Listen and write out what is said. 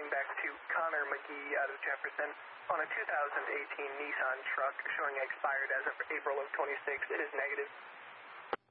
calling back to Connor McGee out of Jefferson on a 2018 Nissan truck showing expired as of April of 26. It is negative.